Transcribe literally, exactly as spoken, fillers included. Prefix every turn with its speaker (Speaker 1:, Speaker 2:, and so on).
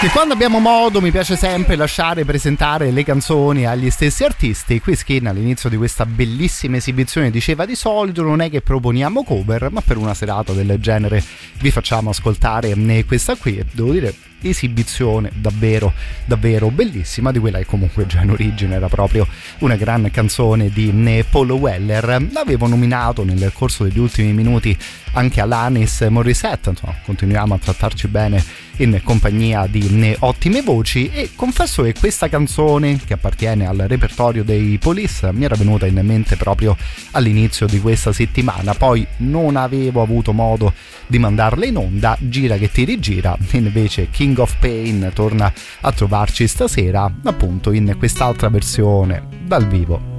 Speaker 1: che quando abbiamo modo mi piace sempre lasciare presentare le canzoni agli stessi artisti. Qui Skin all'inizio di questa bellissima esibizione diceva: di solito non è che proponiamo cover, ma per una serata del genere vi facciamo ascoltare questa qui. Devo dire, esibizione davvero davvero bellissima, di quella che comunque già in origine era proprio una gran canzone di Paul Weller. L'avevo nominato nel corso degli ultimi minuti anche Alanis Morissette, insomma continuiamo a trattarci bene in compagnia di ottime voci, e confesso che questa canzone, che appartiene al repertorio dei Police, mi era venuta in mente proprio all'inizio di questa settimana. Poi non avevo avuto modo di mandarla in onda, gira che ti rigira, invece King of Pain torna a trovarci stasera appunto in quest'altra versione dal vivo.